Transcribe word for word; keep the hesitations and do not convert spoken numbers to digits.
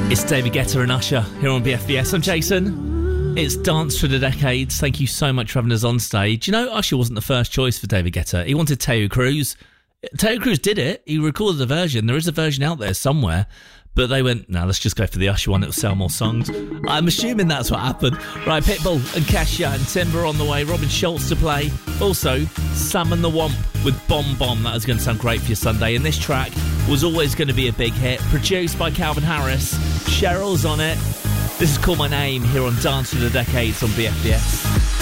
It's David Guetta and Usher here on B F B S. I'm Jason. It's Dance for the Decades. Thank you so much for having us on stage. You know, Usher wasn't the first choice for David Guetta. He wanted Teo Cruz. Teo Cruz did it. He recorded a version. There is a version out there somewhere. But they went, no, let's just go for the Usher one. It'll sell more songs. I'm assuming that's what happened. Right, Pitbull and Kesha and Timber on the way. Robin Schulz to play. Also, Sam and the Womp with Bomb Bomb. That is going to sound great for your Sunday. And this track was always going to be a big hit. Produced by Calvin Harris. Cheryl's on it. This is Call My Name here on Dance for the Decades on B F B S.